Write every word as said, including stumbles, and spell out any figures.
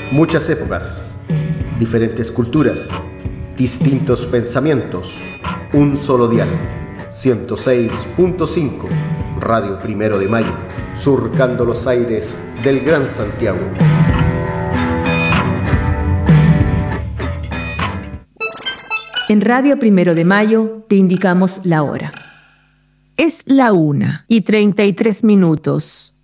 Muchas épocas, diferentes culturas, distintos pensamientos, un solo dial. ciento seis punto cinco, Radio Primero de Mayo, surcando los aires del Gran Santiago. En Radio Primero de Mayo te indicamos la hora. Es la una y treinta y tres minutos.